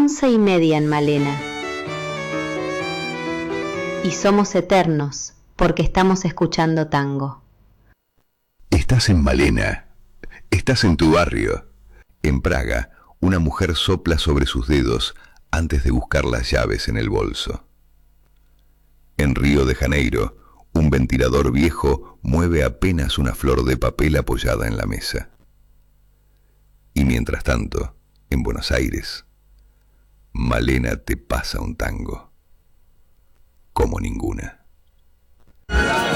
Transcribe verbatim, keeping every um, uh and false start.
once y media en Malena. Y somos eternos porque estamos escuchando tango. Estás en Malena. Estás en tu barrio. En Praga, una mujer sopla sobre sus dedos antes de buscar las llaves en el bolso. En Río de Janeiro, un ventilador viejo mueve apenas una flor de papel apoyada en la mesa. Y mientras tanto, en Buenos Aires, Malena te pasa un tango como ninguna.